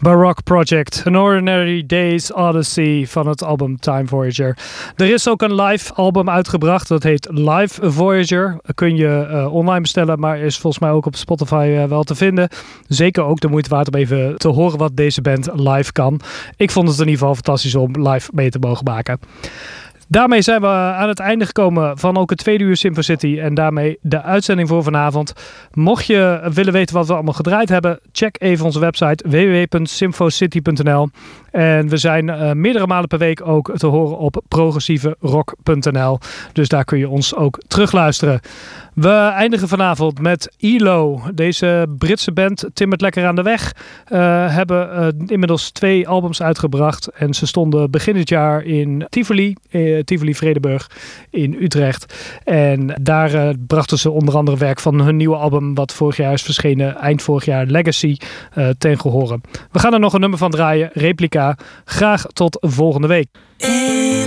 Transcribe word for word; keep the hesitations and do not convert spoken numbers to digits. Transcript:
Baroque Project, An Ordinary Days Odyssey van het album Time Voyager. Er is ook een live album uitgebracht, dat heet Live Voyager. Kun je uh, online bestellen, maar is volgens mij ook op Spotify uh, wel te vinden. Zeker ook de moeite waard om even te horen wat deze band live kan. Ik vond het in ieder geval fantastisch om live mee te mogen maken. Daarmee zijn we aan het einde gekomen van ook het tweede uur Symphony City en daarmee de uitzending voor vanavond. Mocht je willen weten wat we allemaal gedraaid hebben, check even onze website w w w punt symfocity punt n l. En we zijn uh, meerdere malen per week ook te horen op progressieve rock punt n l. Dus daar kun je ons ook terugluisteren. We eindigen vanavond met E L O. Deze Britse band, timmert lekker aan de weg. Uh, hebben uh, inmiddels twee albums uitgebracht. En ze stonden begin dit jaar in Tivoli, uh, Tivoli Vredenburg in Utrecht. En daar uh, brachten ze onder andere werk van hun nieuwe album, wat vorig jaar is verschenen, eind vorig jaar, Legacy, uh, ten gehore. We gaan er nog een nummer van draaien, Replica. Graag tot volgende week.